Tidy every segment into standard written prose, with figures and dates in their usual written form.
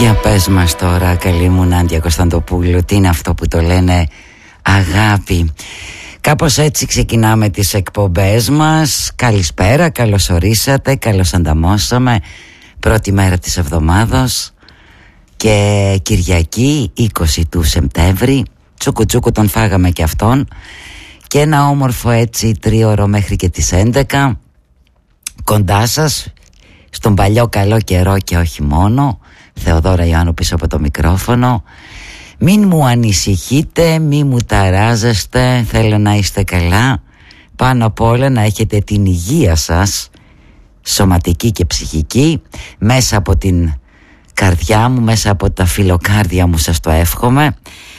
Για πες μας τώρα, καλή μου Νάντια Κωνσταντοπούλου, τι είναι αυτό που το λένε αγάπη? Κάπως έτσι ξεκινάμε τις εκπομπές μας. Καλησπέρα, καλώς ορίσατε, καλώς ανταμώσαμε. Πρώτη μέρα της εβδομάδος και Κυριακή 20 του Σεπτέμβρη. Τσούκου τον φάγαμε και αυτόν. Και ένα όμορφο έτσι τρίωρο μέχρι και τις 11 κοντά σας, στον παλιό καλό καιρό και όχι μόνο. Θεοδόρα Ιωάννου πίσω από το μικρόφωνο. Μην μου ανησυχείτε, μην μου ταράζεστε, θέλω να είστε καλά. Πάνω απ' όλα να έχετε την υγεία σας, σωματική και ψυχική. Μέσα από την καρδιά μου, μέσα από τα φιλοκάρδια μου σας το εύχομαι.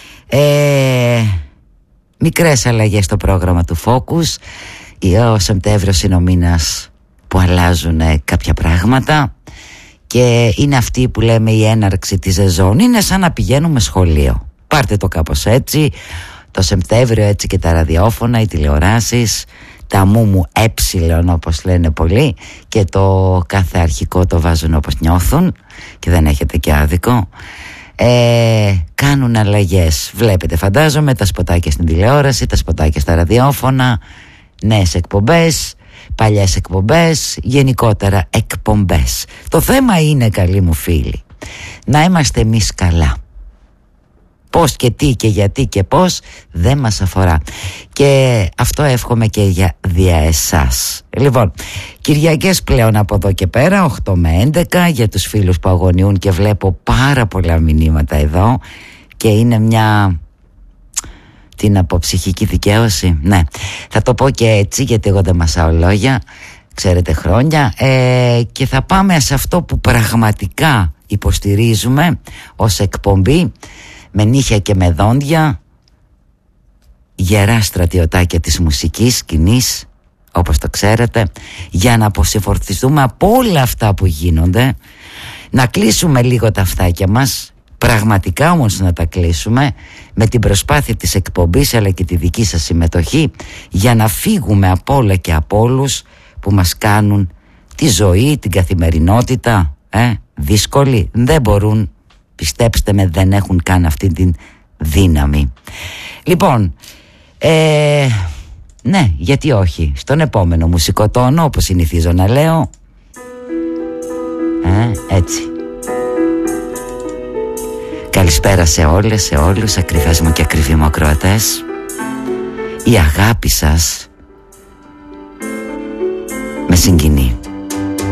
Μικρές αλλαγές στο πρόγραμμα του Focus. Ο Σεπτέμβριος είναι ο μήνας που αλλάζουν κάποια πράγματα. Και είναι αυτή που λέμε η έναρξη της σεζόν. Είναι σαν να πηγαίνουμε σχολείο. Πάρτε το κάπως έτσι. Το Σεπτέμβριο έτσι και τα ραδιόφωνα, οι τηλεοράσεις, τα μου έψιλον όπως λένε πολλοί, και το κάθε αρχικό το βάζουν όπως νιώθουν και δεν έχετε και άδικο. Κάνουν αλλαγές. Βλέπετε, φαντάζομαι, τα σποτάκια στην τηλεόραση, τα σποτάκια στα ραδιόφωνα, νέες εκπομπές, παλιές εκπομπές, γενικότερα εκπομπές. Το θέμα είναι, καλοί μου φίλοι, να είμαστε εμείς καλά. Πώς και τι και γιατί και πώς δεν μας αφορά. Και αυτό εύχομαι και δια εσάς. Λοιπόν, Κυριακές πλέον από εδώ και πέρα, 8 με 11, για τους φίλους που αγωνιούν, και βλέπω πάρα πολλά μηνύματα εδώ και είναι μια... Τι να πω, ψυχική δικαίωση? Ναι, θα το πω και έτσι, γιατί εγώ δεν μασάω λόγια, ξέρετε, χρόνια. Και θα πάμε σε αυτό που πραγματικά υποστηρίζουμε ως εκπομπή, με νύχια και με δόντια, γερά στρατιωτάκια της μουσικής σκηνής, όπως το ξέρετε, για να αποσυφορτιστούμε από όλα αυτά που γίνονται, να κλείσουμε λίγο τα αυτάκια μας. Πραγματικά όμως να τα κλείσουμε με την προσπάθεια της εκπομπής, αλλά και τη δική σας συμμετοχή, για να φύγουμε από όλα και από όλους που μας κάνουν τη ζωή, την καθημερινότητα δύσκολη. Δεν μπορούν, πιστέψτε με, δεν έχουν καν αυτή την δύναμη. Λοιπόν, ναι, γιατί όχι, στον επόμενο μουσικό τόνο, όπως συνηθίζω να λέω, έτσι. Καλησπέρα σε όλες, σε όλους, ακριβές μου και ακριβοί μου ακροατές. Η αγάπη σας με συγκινεί.